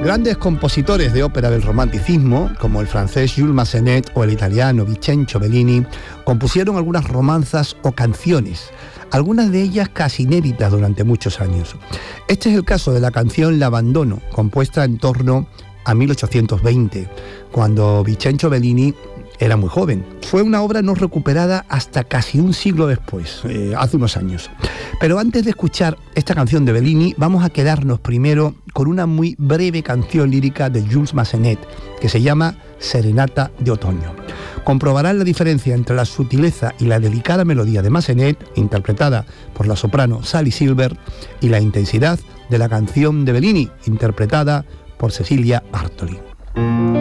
Grandes compositores de ópera del romanticismo, como el francés Jules Massenet o el italiano Vincenzo Bellini, compusieron algunas romanzas o canciones, algunas de ellas casi inéditas durante muchos años. Este es el caso de la canción L'Abbandono, compuesta en torno a 1820, cuando Vincenzo Bellini era muy joven. Fue una obra no recuperada hasta casi un siglo después, hace unos años. Pero antes de escuchar esta canción de Bellini, vamos a quedarnos primero con una muy breve canción lírica de Jules Massenet, que se llama Serenata de Otoño. Comprobarán la diferencia entre la sutileza y la delicada melodía de Massenet, interpretada por la soprano Sally Silver, y la intensidad de la canción de Bellini, interpretada por Cecilia Bartoli.